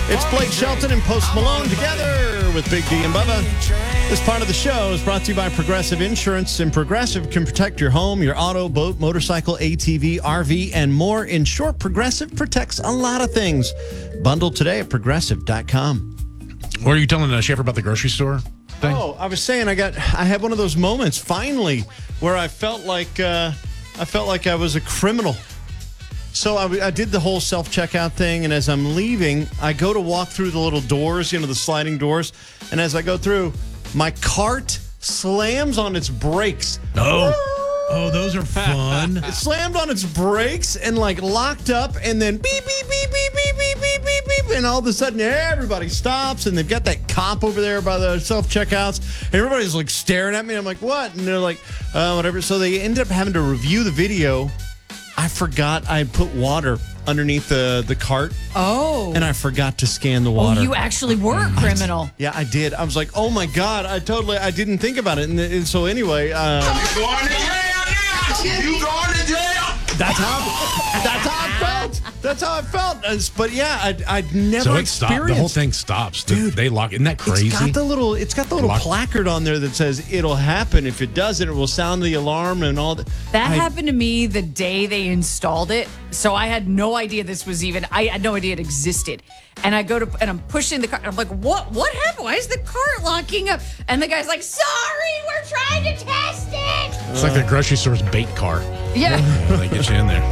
It's Blake Shelton and Post Malone together with Big D and Bubba. This part of the show is brought to you by Progressive Insurance, and Progressive can protect your home, your auto, boat, motorcycle, ATV, RV, and more. In short, Progressive protects a lot of things. Bundle today at progressive.com. What are you telling Schaefer about the grocery store thing? Oh, I was saying I had one of those moments finally where I felt like I was a criminal. So I did the whole self-checkout thing, and as I'm leaving, I go to walk through the little doors, the sliding doors, and as I go through, my cart slams on its brakes. Oh, those are fun. It slammed on its brakes and locked up, and then beep, beep, beep, beep, beep, beep, beep, beep, beep, and all of a sudden everybody stops, and they've got that cop over there by the self-checkouts, and everybody's staring at me. I'm like, what? And they're like, whatever. So they ended up having to review the video. I forgot I put water underneath the cart. Oh. And I forgot to scan the water. Oh, you actually were a criminal. Yeah, I did. I was like, oh my God, I didn't think about it. And so anyway. You going to jail? You going to jail? That's how I felt. That's how I felt. But yeah, I'd never So it experienced. stopped. The whole thing stops. Dude, they lock. Isn't that crazy? It's got the little placard on there that says it'll happen. If it doesn't, it will sound the alarm and all that. That happened to me the day they installed it. So I had no idea this was I had no idea it existed. And I go to, and I'm pushing the cart. I'm like, what happened? Why is the cart locking up? And the guy's like, sorry, we're trying to test it. It's like the grocery store's bait car. Yeah. They get you in there.